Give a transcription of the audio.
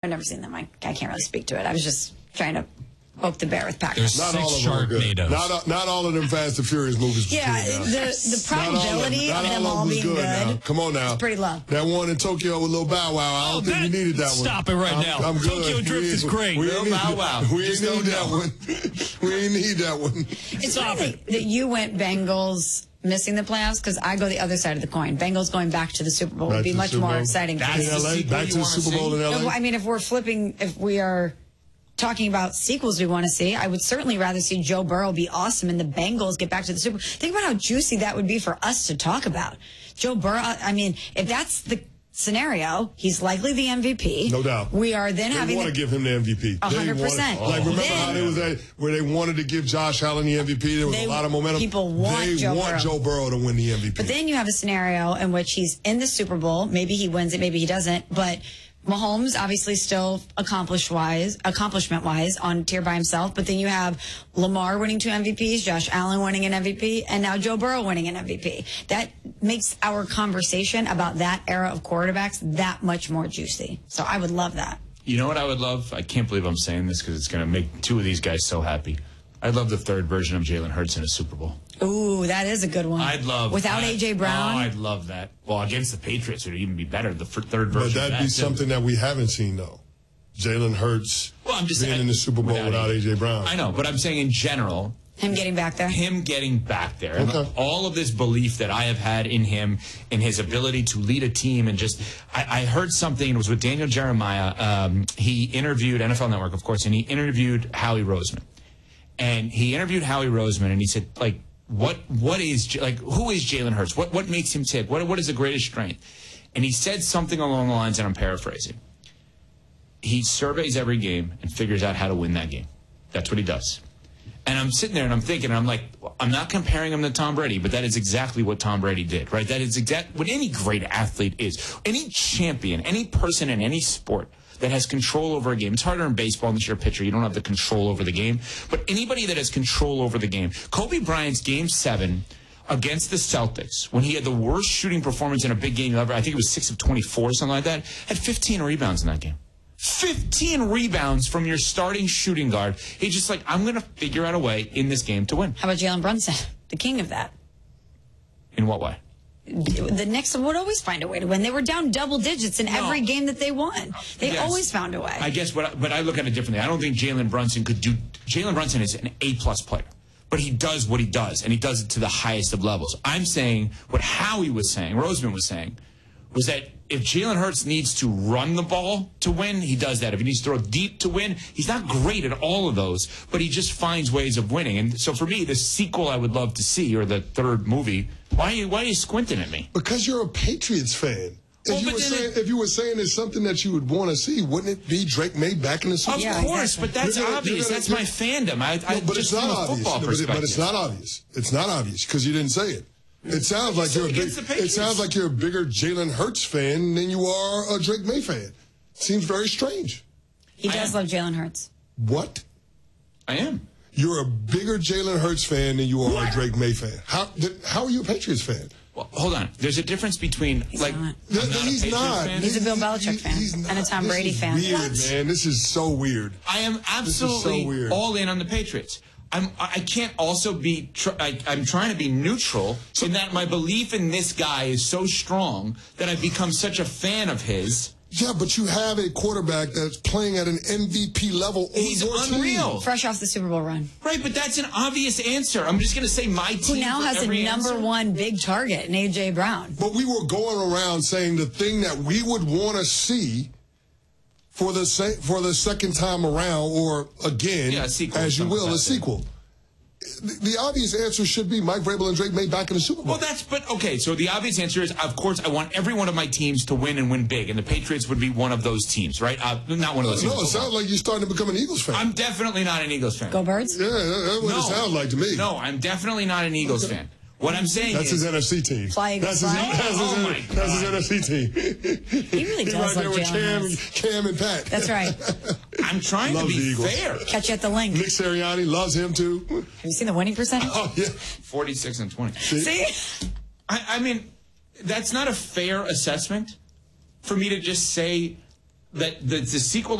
never seen them. I can't really speak to it. I was just trying to poke the bear with Packers. There's Not all 6 of them are good. Sharknadoes. Not all of them Fast and Furious movies. Yeah, the probability of them all being good now. Come on now. is pretty low. That one in Tokyo with Lil Bow Wow, I don't think we needed that one. Stop it right now. I'm good. Tokyo Drift is great. Lil Bow Wow. We ain't need that one. We ain't need that one. It's funny that you went Bengals missing the playoffs because I go the other side of the coin. Bengals going back to the Super Bowl would be much more exciting. That's in LA, back to the Super Bowl in LA. I mean, if we are talking about sequels we want to see, I would certainly rather see Joe Burrow be awesome and the Bengals get back to the Super Bowl. Think about how juicy that would be for us to talk about. Joe Burrow, I mean, if that's the scenario, he's likely the MVP. No doubt. We are then having... They want to give him the MVP. 100%. Like, remember how they was where they wanted to give Josh Allen the MVP? There was a lot of momentum. People want Joe Burrow to win the MVP. But then you have a scenario in which he's in the Super Bowl. Maybe he wins it, maybe he doesn't. But Mahomes, obviously still accomplishment-wise on tier by himself. But then you have Lamar winning 2 MVPs, Josh Allen winning an MVP, and now Joe Burrow winning an MVP. That makes our conversation about that era of quarterbacks that much more juicy. So I would love that. You know what I would love? I can't believe I'm saying this because it's going to make 2 of these guys so happy. I'd love the 3rd version of Jalen Hurts in a Super Bowl. Ooh, that is a good one. I'd love without that. A.J. Brown. Oh, I'd love that. Well, against the Patriots, it would even be better. The 3rd version. But that'd be something that we haven't seen, though. Jalen Hurts being in the Super Bowl without A.J. Brown. I know, but I'm saying in general. Him getting back there? Him getting back there. Okay. And all of this belief that I have had in him, in his ability to lead a team, and just, I heard something, it was with Daniel Jeremiah. He interviewed, NFL Network, of course, and he interviewed Howie Roseman. And he interviewed Howie Roseman, and he said, like, who is Jalen Hurts? What makes him tick? What is the greatest strength? And he said something along the lines, and I'm paraphrasing. He surveys every game and figures out how to win that game. That's what he does. And I'm sitting there and I'm thinking, I'm like, I'm not comparing him to Tom Brady, but that is exactly what Tom Brady did, right? That is exactly what any great athlete is. Any champion, any person in any sport that has control over a game. It's harder in baseball unless you're a pitcher. You don't have the control over the game. But anybody that has control over the game. Kobe Bryant's Game 7 against the Celtics, when he had the worst shooting performance in a big game ever, I think it was 6 of 24 or something like that, had 15 rebounds in that game. 15 rebounds from your starting shooting guard. He's just like, I'm going to figure out a way in this game to win. How about Jalen Brunson, the king of that? In what way? The Knicks would always find a way to win. They were down double digits in every game that they won. They always found a way. I guess, but I look at it differently. I don't think Jalen Brunson could do. Jalen Brunson is an A-plus player, but he does what he does, and he does it to the highest of levels. I'm saying what Howie was saying, Roseman was saying, was that if Jalen Hurts needs to run the ball to win, he does that. If he needs to throw deep to win, he's not great at all of those, but he just finds ways of winning. And so for me, the sequel I would love to see, or the 3rd movie, why are you squinting at me? Because you're a Patriots fan. If you were saying there's something that you would want to see, wouldn't it be Drake May back in the Super Bowl? Of course, but that's obvious. That's my fandom. But it's not obvious. But it's not obvious. It's not obvious because you didn't say it. It sounds like you're a bigger Jalen Hurts fan than you are a Drake May fan. Seems very strange. He does love Jalen Hurts. What? I am. You're a bigger Jalen Hurts fan than you are a Drake May fan. How are you a Patriots fan? Well, hold on. There's a difference between He's like not. He's not. He's a Bill Belichick fan and a Tom Brady fan. Weird, man. This is so weird. I am absolutely all in on the Patriots. I can't also be. I'm trying to be neutral in that my belief in this guy is so strong that I've become such a fan of his. Yeah, but you have a quarterback that's playing at an MVP level. He's unreal. Team. Fresh off the Super Bowl run. Right, but that's an obvious answer. I'm just going to say my team. Who now has a #1 big target in A.J. Brown. But we were going around saying the thing that we would want to see for the second time around, or again, as you will, a sequel. The obvious answer should be Mike Vrabel and Drake May back in the Super Bowl. Well, okay. So the obvious answer is, of course, I want every one of my teams to win and win big, and the Patriots would be one of those teams, right? Not one of those teams. No, it sounds like you're starting to become an Eagles fan. I'm definitely not an Eagles fan. Go Birds? Yeah, that's what it sounds like to me. No, I'm definitely not an Eagles fan. What I'm saying is... That's his NFC team. That's his NFC team. He really does right there with Jalen Cam and Pat. That's right. I'm trying to be fair. Catch you at the link. Nick Sirianni loves him, too. Have you seen the winning percentage? Oh, yeah. 46 and 20. See? I mean, that's not a fair assessment for me to just say that the sequel